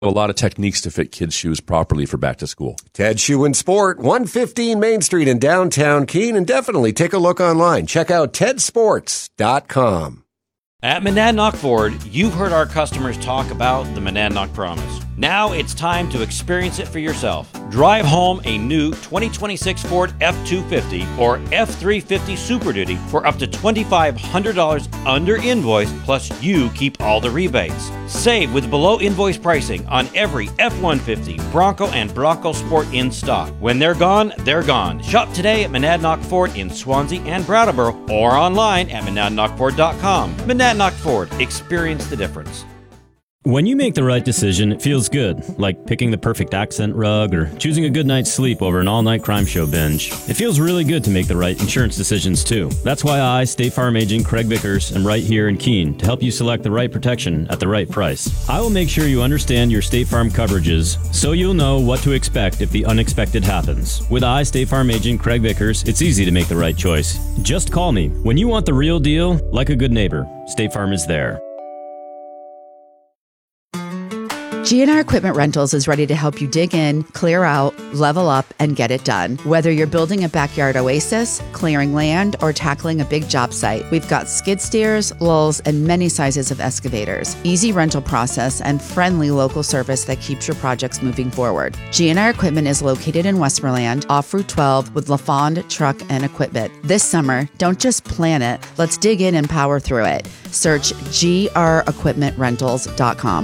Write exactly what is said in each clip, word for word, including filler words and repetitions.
A lot of techniques to fit kids' shoes properly for back to school. Ted Shoe and Sport, one fifteen Main Street in downtown Keene, and definitely take a look online. Check out ted sports dot com. At Monadnock Ford, you've heard our customers talk about the Monadnock Promise. Now it's time to experience it for yourself. Drive home a new twenty twenty-six Ford F two fifty or F three fifty Super Duty for up to twenty-five hundred dollars under invoice, plus you keep all the rebates. Save with below invoice pricing on every F one fifty, Bronco, and Bronco Sport in stock. When they're gone, they're gone. Shop today at Monadnock Ford in Swansea and Brattleboro or online at monadnock ford dot com. Monadnock Ford. Experience the difference. When you make the right decision, it feels good, like picking the perfect accent rug or choosing a good night's sleep over an all-night crime show binge. It feels really good to make the right insurance decisions, too. That's why I, State Farm Agent Craig Vickers, am right here in Keene to help you select the right protection at the right price. I will make sure you understand your State Farm coverages so you'll know what to expect if the unexpected happens. With I, State Farm Agent Craig Vickers, it's easy to make the right choice. Just call me. When you want the real deal, like a good neighbor, State Farm is there. G and R Equipment Rentals is ready to help you dig in, clear out, level up, and get it done. Whether you're building a backyard oasis, clearing land, or tackling a big job site, we've got skid steers, lulls, and many sizes of excavators. Easy rental process and friendly local service that keeps your projects moving forward. G and R Equipment is located in Westmoreland, off Route twelve, with LaFond Truck and Equipment. This summer, don't just plan it, let's dig in and power through it. Search G R equipment rentals dot com.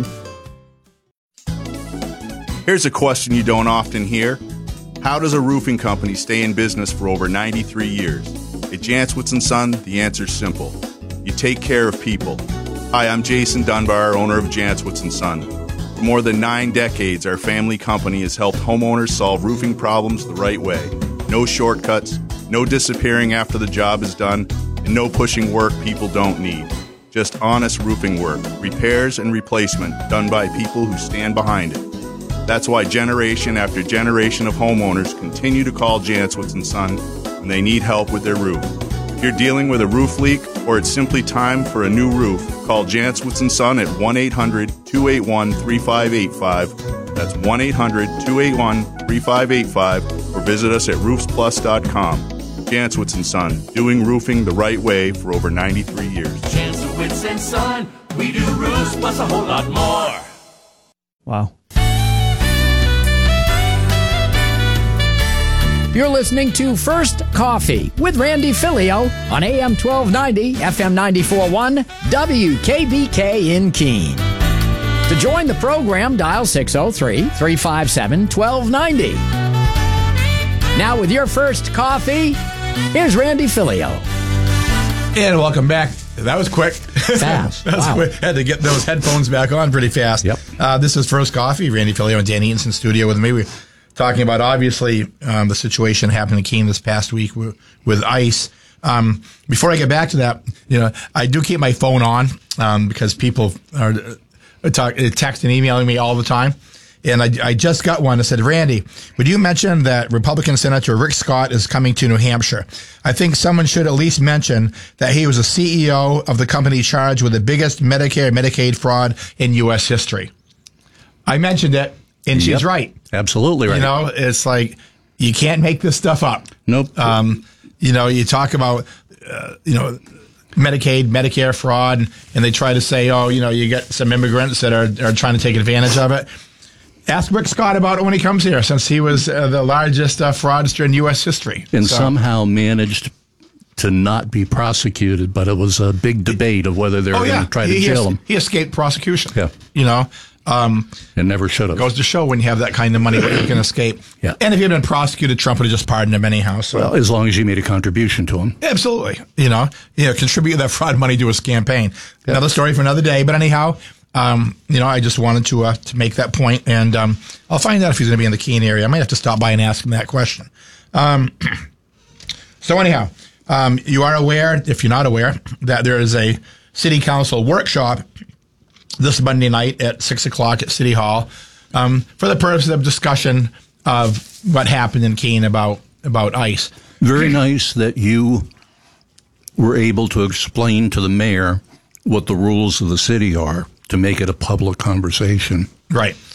Here's a question you don't often hear. How does a roofing company stay in business for over ninety-three years? At Jantzwitz and Son, the answer's simple. You take care of people. Hi, I'm Jason Dunbar, owner of Jantzwitz and Son. For more than nine decades, our family company has helped homeowners solve roofing problems the right way. No shortcuts, no disappearing after the job is done, and no pushing work people don't need. Just honest roofing work, repairs and replacement done by people who stand behind it. That's why generation after generation of homeowners continue to call Jantzwitz and Son when they need help with their roof. If you're dealing with a roof leak or it's simply time for a new roof, call Jantzwitz and Son at one eight hundred two eight one three five eight five. That's one eight hundred two eight one three five eight five, or visit us at roofs plus dot com. Jantzwitz and Son, doing roofing the right way for over ninety-three years. Jantzwitz and Son, we do roofs plus a whole lot more. Wow. You're listening to First Coffee with Randy Filio on A M twelve ninety, F M ninety-four point one, W K B K in Keene. To join the program, dial six oh three, three five seven, one two nine oh. Now with your First Coffee, here's Randy Filio. And welcome back. That was quick. Fast. that was wow. quick. Had to get those headphones back on pretty fast. Yep. Uh, this is First Coffee. Randy Filio and Dan Eatonson in studio with me. We're talking about, obviously, um, the situation happened in Keene this past week with, with ICE. Um, before I get back to that, you know, I do keep my phone on um, because people are uh, talk, text and emailing me all the time. And I, I just got one that said, Randy, would you mention that Republican Senator Rick Scott is coming to New Hampshire? I think someone should at least mention that he was a C E O of the company charged with the biggest Medicare and Medicaid fraud in U S history. I mentioned it, and she's yep. right. Absolutely right. You know, it's like, you can't make this stuff up. Nope. Um, you know, you talk about, uh, you know, Medicaid, Medicare fraud, and they try to say, oh, you know, you get some immigrants that are, are trying to take advantage of it. Ask Rick Scott about it when he comes here, since he was uh, the largest uh, fraudster in U S history. And so, somehow managed to not be prosecuted, but it was a big debate of whether they were oh, going yeah. to try to he, jail he, him. He escaped prosecution. Yeah. You know? Um, and never should have. Goes to show when you have that kind of money, you can escape. Yeah. And if he had been prosecuted, Trump would have just pardoned him anyhow. So. Well, as long as you made a contribution to him. Absolutely. You know, you know, contribute that fraud money to his campaign. Yeah. Another story for another day. But anyhow, um, you know, I just wanted to uh, to make that point, and um, I'll find out if he's going to be in the Keene area. I might have to stop by and ask him that question. Um, so anyhow, um, you are aware, if you're not aware, that there is a city council workshop this Monday night at six o'clock at City Hall um, for the purpose of discussion of what happened in Keene about, about ICE. Very nice that you were able to explain to the mayor what the rules of the city are to make it a public conversation. Right.